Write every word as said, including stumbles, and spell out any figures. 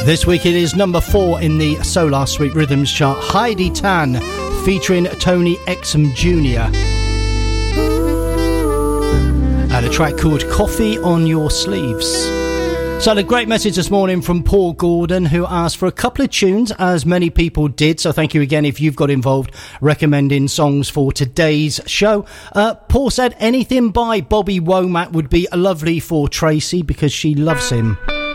This week it is number four in the Solar Sweet Rhythms chart. Heidi Tan featuring Tony Exum Junior and a track called Coffee on Your Sleeves. So a great message this morning from Paul Gordon, who asked for a couple of tunes, as many people did. So thank you again if you've got involved recommending songs for today's show. Uh, Paul said anything by Bobby Womack would be lovely for Tracy because she loves him.